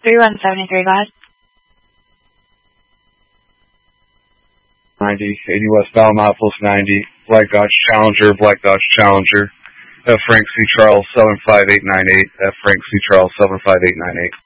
3173, go ahead. 90, 80 westbound, Milepost 90, Black Dodge Challenger, F. Frank C. Charles 75898, F. Frank C. Charles 75898.